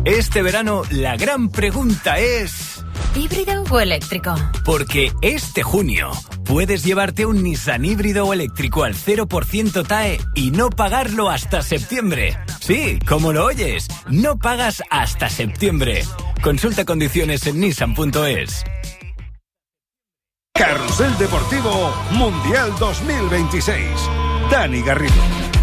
Este verano la gran pregunta es... ¿híbrido o eléctrico? Porque este junio puedes llevarte un Nissan híbrido o eléctrico al 0% TAE y no pagarlo hasta septiembre. Sí, como lo oyes, no pagas hasta septiembre. Consulta condiciones en nissan.es. Carrusel Deportivo Mundial 2026. Dani Garrido.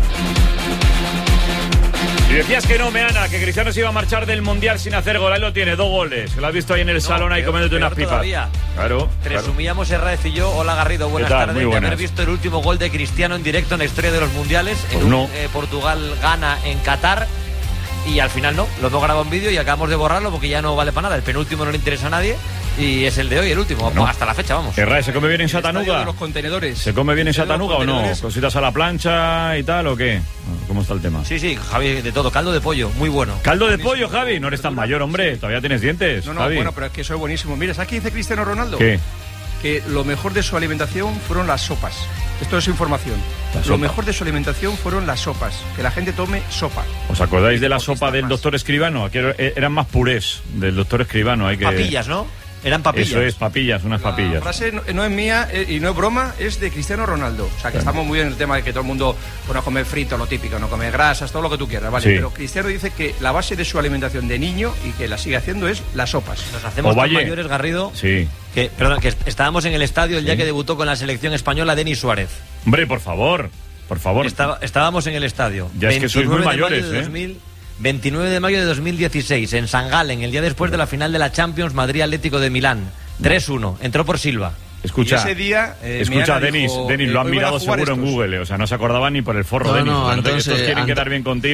Y decías que no, Meana, que Cristiano se iba a marchar del Mundial sin hacer gol. Ahí lo tiene, 2 goles. Lo has visto ahí en el salón, ahí comiéndote unas pipas. Todavía. Claro. Presumíamos Herraiz y yo. Hola Garrido, buenas tardes. De haber visto el último gol de Cristiano en directo en la historia de los mundiales. Pues en Portugal-Gana en Qatar. Y al final no, lo hemos grabado en vídeo y acabamos de borrarlo porque ya no vale para nada. El penúltimo no le interesa a nadie y es el de hoy, el último. No. Hasta la fecha, vamos. Herraiz, ¿se come bien en Satanuga? Los contenedores. ¿Se come bien en Satanuga o no? ¿Cositas a la plancha y tal o qué? ¿Cómo está el tema? Sí, Javi, de todo. Caldo de pollo, muy bueno. ¿Caldo de pollo, Javi? No eres tan mayor, hombre. Todavía tienes dientes, No, Javi. bueno, pero es que soy buenísimo. Mira, ¿sabes qué dice Cristiano Ronaldo? ¿Qué? Que lo mejor de su alimentación fueron las sopas. Esto es información. Lo mejor de su alimentación fueron las sopas. Que la gente tome sopa. ¿Os acordáis de la sopa del doctor Escribano? Aquí eran más purés del doctor Escribano. Papillas, ¿no? Eran papillas. Eso es, papillas, unas papillas. La frase no es mía y no es broma, es de Cristiano Ronaldo. O sea, que estamos muy bien en el tema de que todo el mundo no come frito, lo típico, no come grasas, todo lo que tú quieras, ¿vale? Sí. Pero Cristiano dice que la base de su alimentación de niño y que la sigue haciendo es las sopas. Nos hacemos tan mayores, Garrido, sí. que estábamos en el estadio el día que debutó con la selección española Denis Suárez. Hombre, por favor. Estábamos en el estadio. Ya es que sois muy mayores, ¿eh? 29 de mayo de 2016, en San Galen, el día después de la final de la Champions Madrid-Atlético de Milán. 3-1, entró por Silva. Escucha, ese día, Denis, lo han mirado seguro en Google, o sea, no se acordaban ni por el forro, Denis. Entonces, estos quieren quedar bien contigo.